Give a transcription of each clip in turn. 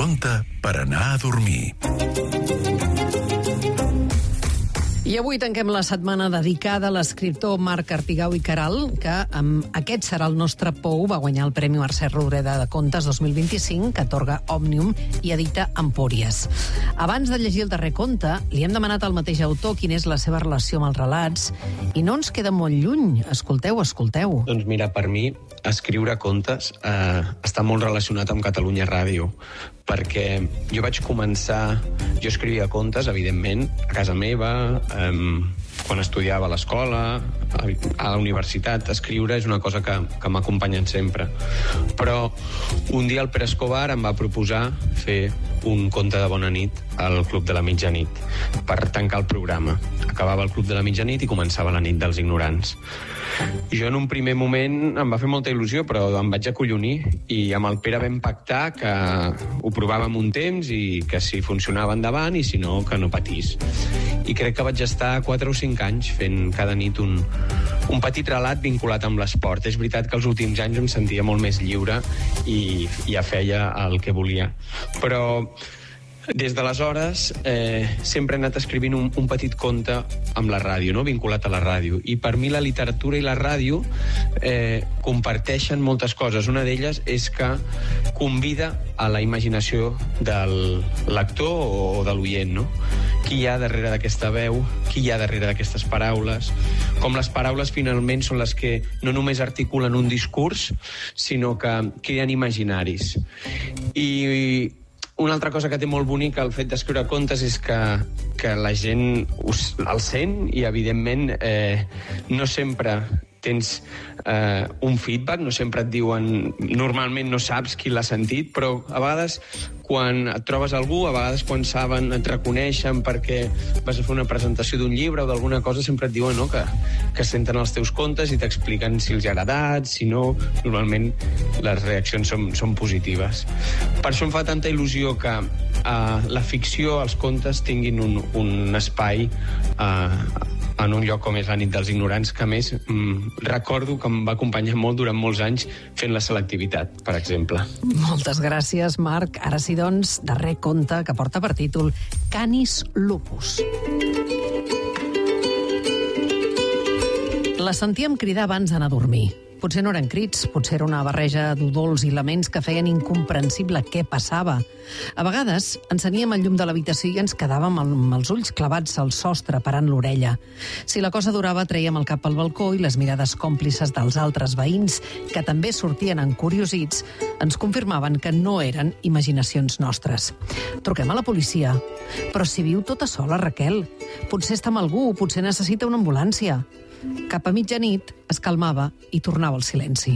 conte per anar a dormir. I avui tanquem la setmana dedicada a l'escriptor Marc Artigau i Queralt, que amb aquest serà el nostre pou. Va guanyar el Premi Mercè Rodoreda de Contes 2025, que atorga Òmnium i edita Empúries. Abans de llegir el darrer conte, li hem demanat al mateix autor quina és la seva relació amb els relats, i no ens queda molt lluny. Escolteu. Doncs mira, per mi, escriure contes està molt relacionat amb Catalunya Ràdio, perquè jo vaig començar... Jo escrivia contes, evidentment, a casa meva, quan estudiava a l'escola, a la universitat. Escriure és una cosa que m'ha acompanyat sempre. Però un dia el Pere Escobar em va proposar fer un conte de bona nit al Club de la Mitjanit per tancar el programa. Acabava el Club de la Mitjanit i començava la nit dels ignorants. I jo en un primer moment em va fer molta il·lusió, però em vaig acollonir, i amb el Pere vam pactar que ho provàvem un temps i que si funcionava endavant i si no, que no patís. I crec que vaig estar 4 o 5 anys fent cada nit un petit relat vinculat amb l'esport. És veritat que els últims anys em sentia molt més lliure i ja feia el que volia. Però des d'aleshores sempre he anat escrivint un petit conte amb la ràdio, no? Vinculat a la ràdio. I per mi la literatura i la ràdio comparteixen moltes coses. Una d'elles és que convida a la imaginació del lector o de l'oient, no? Qui hi ha darrere d'aquesta veu, qui hi ha darrere d'aquestes paraules, com les paraules finalment són les que no només articulen un discurs, sinó que creen imaginaris. I una altra cosa que té molt bonica el fet d'escriure contes és que la gent el sent i, evidentment, no sempre tens un feedback, no sempre et diuen... Normalment no saps qui l'ha sentit, però a vegades quan et trobes algú, a vegades quan saben, et reconeixen perquè vas a fer una presentació d'un llibre o d'alguna cosa, sempre et diuen, no?, que senten els teus contes i t'expliquen si els ha agradat, si no. Normalment les reaccions són positives. Per això em fa tanta il·lusió que la ficció, els contes, tinguin un espai en un lloc com és la nit dels ignorants, que a més recordo que em va acompanyar molt durant molts anys fent la selectivitat, per exemple. Moltes gràcies, Marc. Ara sí, doncs, darrer conte que porta per títol Canis Lupus. La sentíem cridar abans d'anar a dormir. Potser no eren crits, potser era una barreja d'udols i laments que feien incomprensible què passava. A vegades enceníem el llum de l'habitació i ens quedàvem amb els ulls clavats al sostre, parant l'orella. Si la cosa durava, trèiem el cap al balcó i les mirades còmplices dels altres veïns, que també sortien encuriosits, ens confirmaven que no eren imaginacions nostres. Truquem a la policia. Però si viu tota sola, Raquel. Potser està amb algú, potser necessita una ambulància. Cap a mitjanit es calmava i tornava al silenci.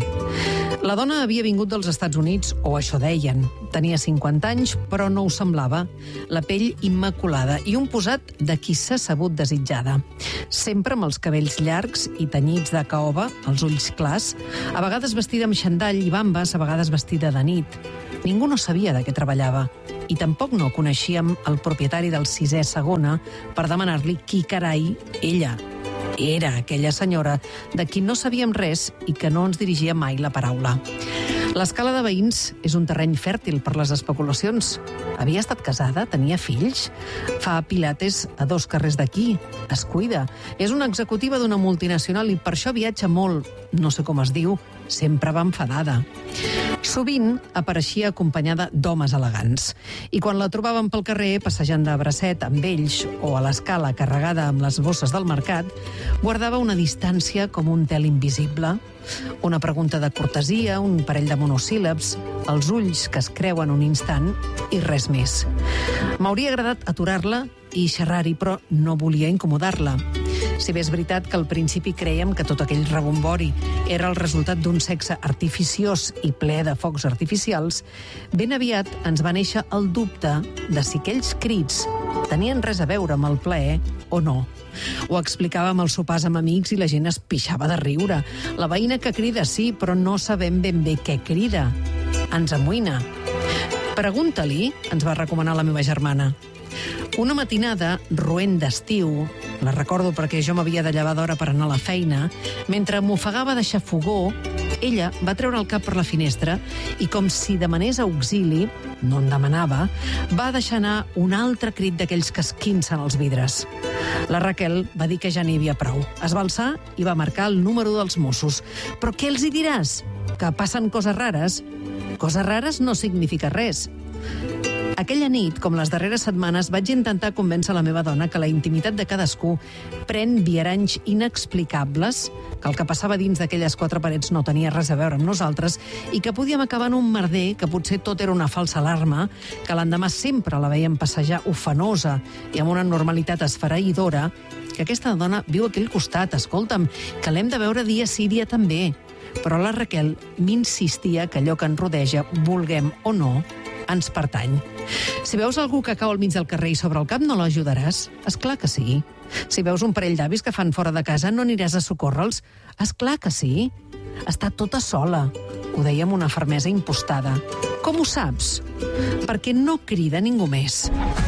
La dona havia vingut dels Estats Units, o això deien. Tenia 50 anys, però no ho semblava. La pell immaculada i un posat de qui s'ha sabut desitjada. Sempre amb els cabells llargs i tenyits de caoba, els ulls clars, a vegades vestida amb xandall i bambes, a vegades vestida de nit. Ningú no sabia de què treballava i tampoc no coneixíem el propietari del 6è segona per demanar-li qui carai ella era aquella senyora de qui no sabíem res i que no ens dirigia mai la paraula. L'escala de veïns és un terreny fèrtil per les especulacions. Havia estat casada? Tenia fills? Fa pilates a 2 carrers d'aquí? Es cuida? És una executiva d'una multinacional i per això viatja molt. No sé com es diu, sempre va enfadada. Sovint apareixia acompanyada d'homes elegants. I quan la trobàvem pel carrer, passejant de bracet amb ells o a l'escala carregada amb les bosses del mercat, guardava una distància com un tel invisible. Una pregunta de cortesia, un parell de monosíl·labs, els ulls que es creuen un instant i res més. M'hauria agradat aturar-la i xerrar-hi, però no volia incomodar-la. Si bé és veritat que al principi crèiem que tot aquell rebombori era el resultat d'un sexe artificiós i ple de focs artificials, ben aviat ens va néixer el dubte de si aquells crits tenien res a veure amb el plaer o no. Ho explicàvem als sopars amb amics i la gent es pixava de riure. La veïna que crida sí, però no sabem ben bé què crida. Ens amoïna. Pregunta-li, ens va recomanar la meva germana. Una matinada, roent d'estiu, la recordo perquè jo m'havia de llevar d'hora per anar a la feina, mentre m'ofegava de xafogor, Ella va treure el cap per la finestra i, com si demanés auxili, no en demanava, va deixar anar un altre crit d'aquells que esquincen els vidres. La Raquel va dir que ja n'hi havia prou. Es va alçar i va marcar el número dels Mossos. Però què els hi diràs? Que passen coses rares? Coses rares no significa res. Aquella nit, com les darreres setmanes, vaig intentar convèncer la meva dona que la intimitat de cadascú pren viaranys inexplicables, que el que passava dins d'aquelles 4 parets no tenia res a veure amb nosaltres i que podíem acabar en un merder, que potser tot era una falsa alarma, que l'endemà sempre la veiem passejar ofenosa i amb una normalitat esfereïdora, que aquesta dona viu a aquell costat, escolta'm, que l'hem de veure dia sí, dia també. Però la Raquel m'insistia que allò que ens rodeja, vulguem o no, ens pertany. Si veus algú que cau al mig del carrer i sobre el cap, no l'ajudaràs? Esclar que sí. Si veus un parell d'avis que fan fora de casa, no aniràs a socórrer-los? Esclar que sí. Està tota sola. Ho deia amb una fermesa impostada. Com ho saps? Perquè no crida ningú més.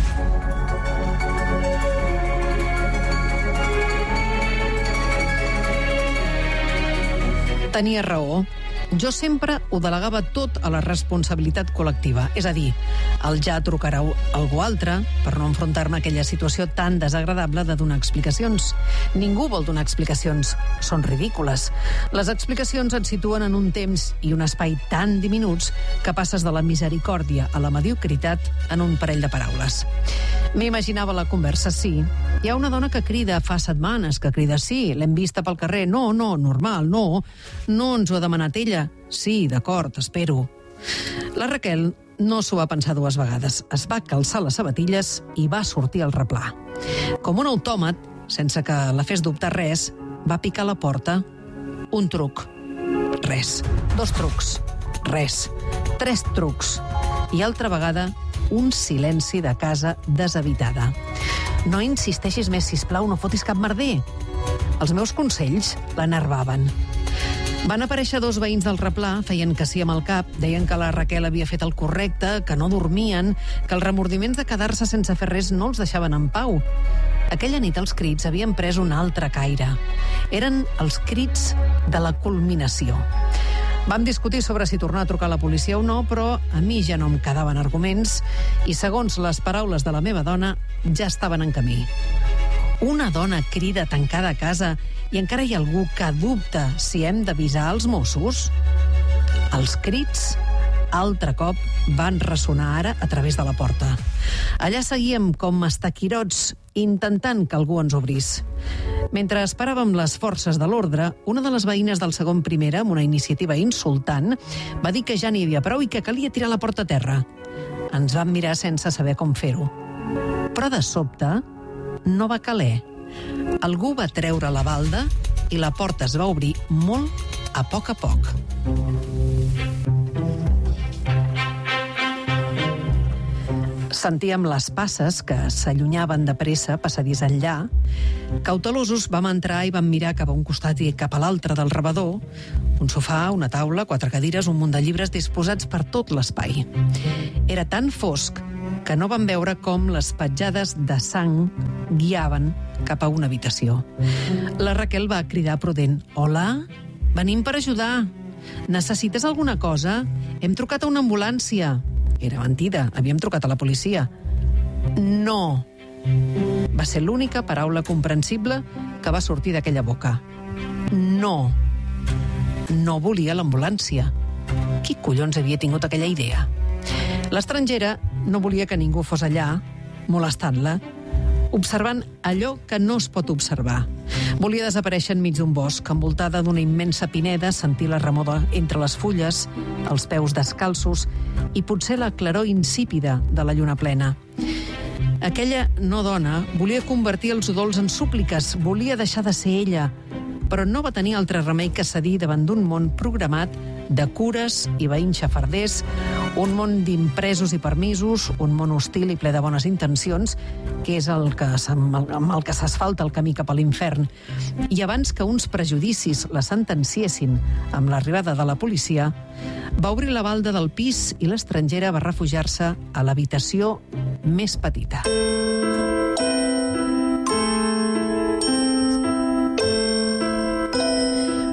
Tenia raó. Jo sempre ho delegava tot a la responsabilitat col·lectiva. És a dir, el ja trucarà algú altre per no enfrontar-me a aquella situació tan desagradable de donar explicacions. Ningú vol donar explicacions. Són ridícules. Les explicacions et situen en un temps i un espai tan diminuts que passes de la misericòrdia a la mediocritat en un parell de paraules. M'imaginava la conversa, sí. Hi ha una dona que crida fa setmanes, que crida sí, l'hem vista pel carrer, no, normal, no ens ho ha demanat ella. Sí, d'acord, espero. La Raquel no s'ho va pensar 2 vegades. Es va calçar les sabatilles i va sortir al replà. Com un autòmat, sense que la fes dubtar res, va picar a la porta. Un truc. Res. 2 trucs. Res. 3 trucs. I altra vegada, un silenci de casa deshabitada. No insisteixis més, sisplau, no fotis cap merder. Els meus consells l'enervaven. Van aparèixer 2 veïns del replà, feien que sí amb el cap, deien que la Raquel havia fet el correcte, que no dormien, que els remordiments de quedar-se sense fer res no els deixaven en pau. Aquella nit els crits havien pres un altre caire. Eren els crits de la culminació. Vam discutir sobre si tornar a trucar a la policia o no, però a mi ja no em quedaven arguments i, segons les paraules de la meva dona, ja estaven en camí. Una dona crida tancada a casa i encara hi ha algú que dubta si hem d'avisar els Mossos? Els crits, altre cop, van ressonar ara a través de la porta. Allà seguíem com estaquirots, intentant que algú ens obrís. Mentre esperàvem les forces de l'ordre, una de les veïnes del segon primera, amb una iniciativa insultant, va dir que ja n'hi havia prou i que calia tirar la porta a terra. Ens vam mirar sense saber com fer-ho. Però de sobte no va caler. Algú va treure la balda i la porta es va obrir molt a poc a poc. Sentíem les passes que s'allunyaven de pressa, passadís enllà. Cautelosos vam entrar i vam mirar cap a un costat i cap a l'altre del rebedor. Un sofà, una taula, 4 cadires, un munt de llibres disposats per tot l'espai. Era tan fosc que no van veure com les petjades de sang guiaven cap a una habitació. La Raquel va cridar prudent. Hola, venim per ajudar. Necessites alguna cosa? Hem trucat a una ambulància. Era mentida, havíem trucat a la policia. No. Va ser l'única paraula comprensible que va sortir d'aquella boca. No. No volia l'ambulància. Qui collons havia tingut aquella idea? L'estrangera no volia que ningú fos allà, molestant-la, observant allò que no es pot observar. Volia desaparèixer enmig d'un bosc, envoltada d'una immensa pineda, sentir la remoda entre les fulles, els peus descalços i potser la claror insípida de la lluna plena. Aquella no dona volia convertir els udols en súpliques, volia deixar de ser ella, però no va tenir altre remei que cedir davant d'un món programat de cures i veïns xafarders, un món d'impresos i permisos, un món hostil i ple de bones intencions, que és amb el que s'asfalta el camí cap a l'infern. I abans que uns prejudicis la sentenciessin amb l'arribada de la policia, va obrir la balda del pis i l'estrangera va refugiar-se a l'habitació més petita.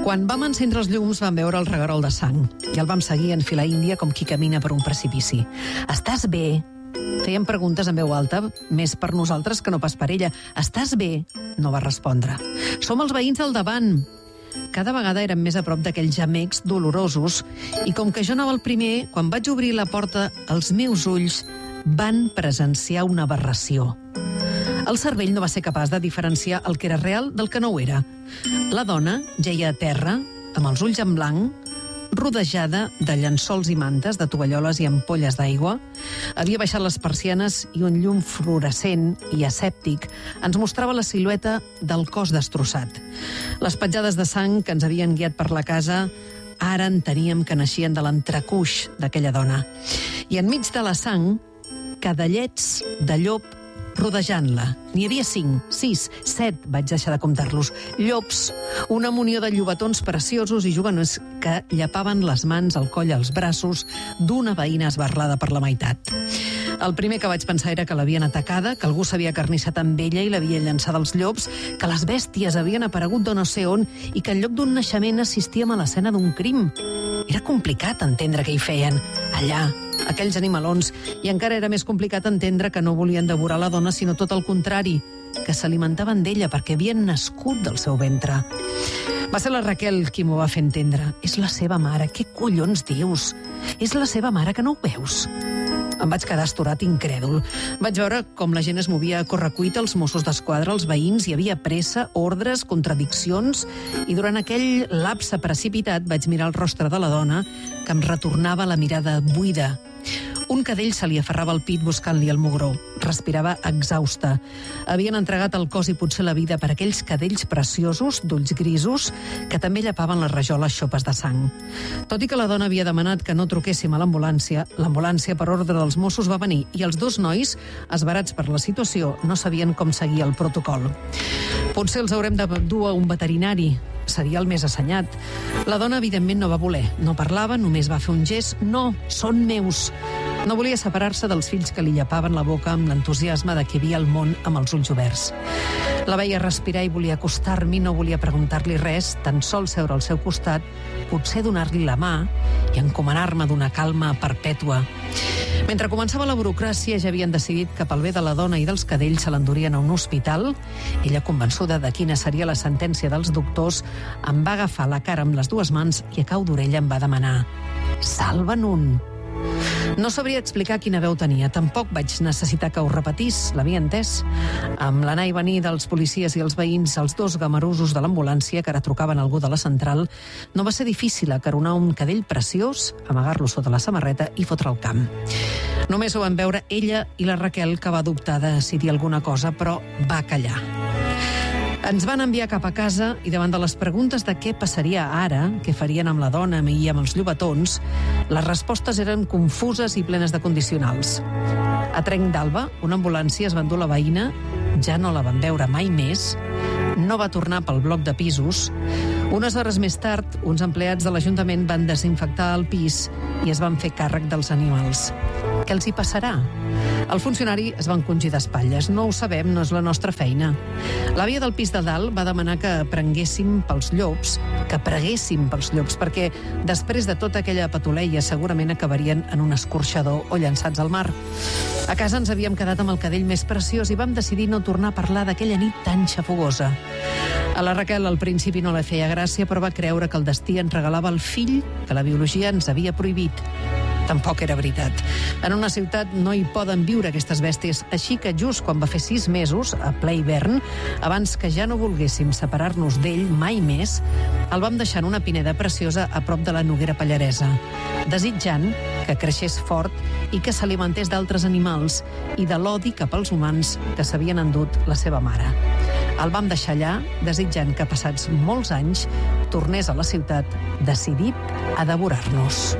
Quan vam encendre els llums vam veure el reguerol de sang i el vam seguir en fila índia com qui camina per un precipici. Estàs bé? Fèiem preguntes en veu alta, més per nosaltres que no pas per ella. Estàs bé? No va respondre. Som els veïns del davant. Cada vegada érem més a prop d'aquells gemecs dolorosos i com que jo anava el primer, quan vaig obrir la porta, els meus ulls van presenciar una aberració. El cervell no va ser capaç de diferenciar el que era real del que no ho era. La dona jeia a terra, amb els ulls en blanc, rodejada de llençols i mantes, de tovalloles i ampolles d'aigua. Havia baixat les persianes i un llum fluorescent i asèptic ens mostrava la silueta del cos destrossat. Les petjades de sang que ens havien guiat per la casa ara enteníem que naixien de l'entrecuix d'aquella dona. I enmig de la sang, cadellets de llop rodejant-la. N'hi havia 5, 6, 7, vaig deixar de comptar-los. Llops, una munió de llobatons preciosos i juganers que llapaven les mans, el coll, els braços d'una veïna esbarlada per la meitat. El primer que vaig pensar era que l'havien atacada, que algú s'havia acarnissat amb ella i l'havia llançat als llops, que les bèsties havien aparegut de no sé on i que en lloc d'un naixement assistíem a l'escena d'un crim. Era complicat entendre què hi feien allà, aquells animalons, i encara era més complicat entendre que no volien devorar la dona, sinó tot el contrari, que s'alimentaven d'ella perquè havien nascut del seu ventre. Va ser la Raquel qui m'ho va fer entendre. És la seva mare. Què collons dius? És la seva mare, que no ho veus? Em vaig quedar astorat incrèdul. Vaig veure com la gent es movia a correcuita, els Mossos d'Esquadra, els veïns, hi havia pressa, ordres, contradiccions, i durant aquell lapse precipitat vaig mirar el rostre de la dona, que em retornava la mirada buida. Un cadell se li aferrava al pit buscant-li el mugró. Respirava exhausta. Havien entregat el cos i potser la vida per aquells cadells preciosos, d'ulls grisos, que també llapaven les rajoles xopes de sang. Tot i que la dona havia demanat que no truquéssim a l'ambulància per ordre dels Mossos va venir i els dos nois, esverats per la situació, no sabien com seguir el protocol. Potser els haurem de dur a un veterinari. Seria el més assenyat. La dona, evidentment, no va voler. No parlava, només va fer un gest. No, són meus. No volia separar-se dels fills que li llapaven la boca amb l'entusiasme de que havia el món amb els ulls oberts. La veia respirar i volia acostar-m'hi, no volia preguntar-li res, tan sols seure al seu costat, potser donar-li la mà i encomanar-me d'una calma perpètua. Mentre començava la burocràcia, ja havien decidit que pel bé de la dona i dels cadells se l'endurien a un hospital. Ella, convençuda de quina seria la sentència dels doctors, em va agafar la cara amb les dues mans i a cau d'orella em va demanar: «Salva'n un». No sabria explicar quina veu tenia. Tampoc vaig necessitar que ho repetís, l'havia entès. Amb l'anar i venir dels policies i els veïns, els dos gamerusos de l'ambulància, que ara trucaven algú de la central, no va ser difícil acaronar un cadell preciós, amagar-lo sota la samarreta i fotre al camp. Només ho van veure ella i la Raquel, que va dubtar de decidir alguna cosa, però va callar. Ens van enviar cap a casa i davant de les preguntes de què passaria ara, què farien amb la dona i amb els llobatons, les respostes eren confuses i plenes de condicionals. A Trenc d'Alba, una ambulància es va endur la veïna, ja no la van veure mai més, no va tornar pel bloc de pisos. Unes hores més tard, uns empleats de l'Ajuntament van desinfectar el pis i es van fer càrrec dels animals. Què els hi passarà? El funcionari es va encongir d'espatlles. No ho sabem, no és la nostra feina. L'àvia del pis de dalt va demanar que preguéssim pels llops, perquè després de tota aquella patuleia segurament acabarien en un escorxador o llançats al mar. A casa ens havíem quedat amb el cadell més preciós i vam decidir no tornar a parlar d'aquella nit tan xafogosa. A la Raquel al principi no la feia gràcia, però va creure que el destí ens regalava el fill que la biologia ens havia prohibit. Tampoc era veritat. En una ciutat no hi poden viure aquestes bèsties, així que just quan va fer 6 mesos, a ple hivern, abans que ja no volguéssim separar-nos d'ell mai més, el vam deixar en una pineda preciosa a prop de la Noguera Pallaresa, desitjant que creixés fort i que s'alimentés d'altres animals i de l'odi cap als humans que s'havien endut la seva mare. El vam deixar allà, desitjant que passats molts anys tornés a la ciutat decidit a devorar-nos.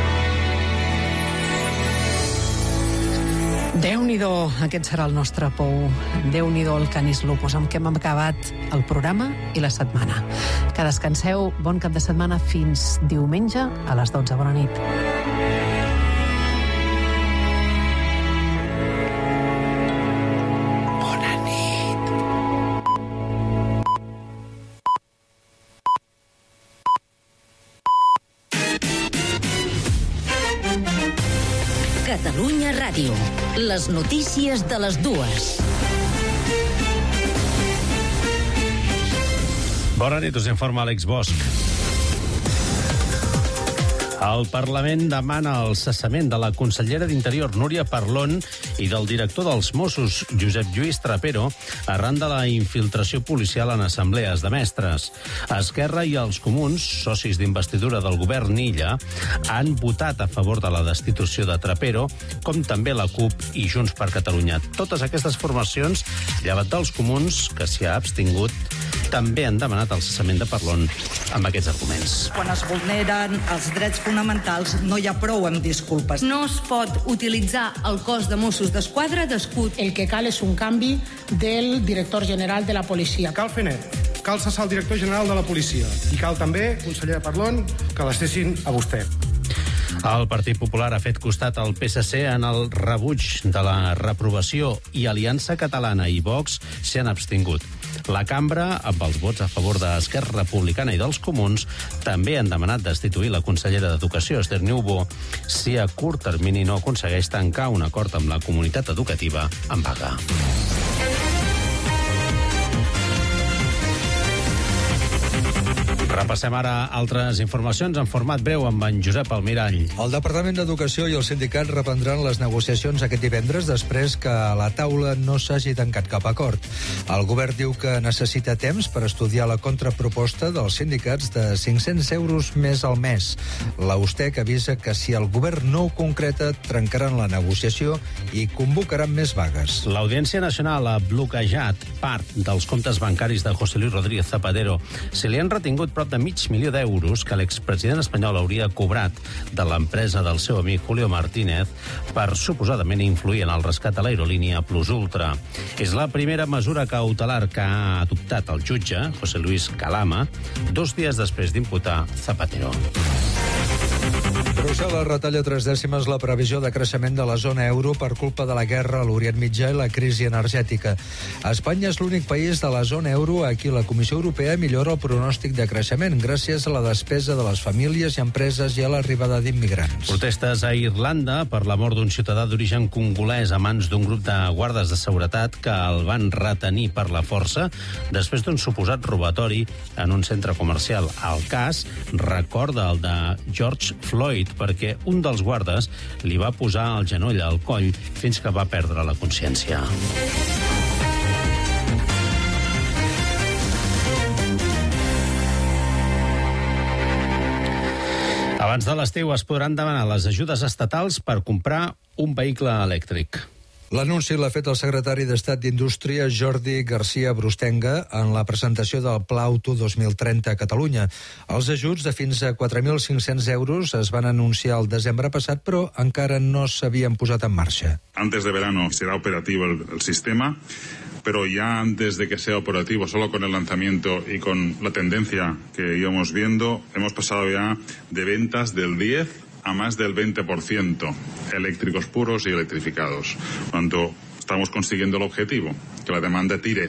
Déu-n'hi-do, aquest serà el nostre pou. Déu-n'hi-do el Canis Lupus, amb què hem acabat el programa i la setmana. Que descanseu, bon cap de setmana, fins diumenge a les 12. Bona nit. Catalunya Ràdio. Les notícies de les dues. Bona nit, us informa Àlex Bosch. El Parlament demana el cessament de la consellera d'Interior, Núria Parlon, i del director dels Mossos, Josep Lluís Trapero, arran de la infiltració policial en assemblees de mestres. Esquerra i els Comuns, socis d'investidura del govern Illa, han votat a favor de la destitució de Trapero, com també la CUP i Junts per Catalunya. Totes aquestes formacions, llevat dels Comuns, que s'hi ha abstingut, també han demanat el cessament de Parlon amb aquests arguments. Quan es vulneren els drets fonamentals no hi ha prou amb disculpes. No es pot utilitzar el cos de Mossos d'Esquadra d'escut. El que cal és un canvi del director general de la policia. Cal fer net, cal cessar el director general de la policia i cal també, consellera Parlon, que l'estessin a vostè. El Partit Popular ha fet costat al PSC en el rebuig de la reprovació i Aliança Catalana i Vox s'hi han abstingut. La cambra, amb els vots a favor d'Esquerra Republicana i dels Comuns, també han demanat destituir la consellera d'Educació, Esther Niubó, si a curt termini no aconsegueix tancar un acord amb la comunitat educativa en vaga. Repassem ara altres informacions en format breu amb en Josep Almirall. El Departament d'Educació i els sindicats reprendran les negociacions aquest divendres després que a la taula no s'hagi tancat cap acord. El govern diu que necessita temps per estudiar la contraproposta dels sindicats de 500 euros més al mes. La USTEC avisa que si el govern no ho concreta, trencaran la negociació i convocaran més vagues. L'Audiència Nacional ha bloquejat part dels comptes bancaris de José Luis Rodríguez Zapatero. Se li han retingut prop de $500.000 d'euros que l'expresident espanyol hauria cobrat de l'empresa del seu amic Julio Martínez per suposadament influir en el rescat a l'aerolínia Plus Ultra. És la primera mesura cautelar que ha adoptat el jutge, José Luis Calama, 2 dies després d'imputar Zapatero. Brussel·les retalla 3 dècimes la previsió de creixement de la zona euro per culpa de la guerra a l'Orient Mitjà i la crisi energètica. Espanya és l'únic país de la zona euro a qui la Comissió Europea millora el pronòstic de creixement gràcies a la despesa de les famílies i empreses i a l'arribada d'immigrants. Protestes a Irlanda per la mort d'un ciutadà d'origen congolès a mans d'un grup de guardes de seguretat que el van retenir per la força després d'un suposat robatori en un centre comercial. El cas recorda el de George Floyd perquè un dels guardes li va posar el genoll al coll fins que va perdre la consciència. Abans de l'estiu es podran demanar les ajudes estatals per comprar un vehicle elèctric. L'anunci l'ha fet el secretari d'Estat d'Indústria, Jordi García Brustenga, en la presentació del Pla Auto 2030 a Catalunya. Els ajuts de fins a 4.500 euros es van anunciar el desembre passat, però encara no s'havien posat en marxa. Antes de verano será operativo el sistema, pero ya antes de que sea operativo, solo con el lanzamiento y con la tendencia que íbamos viendo, hemos pasado ya de ventas del 10% a más del 20% eléctricos puros y electrificados. Por tanto, estamos consiguiendo el objetivo, que la demanda tire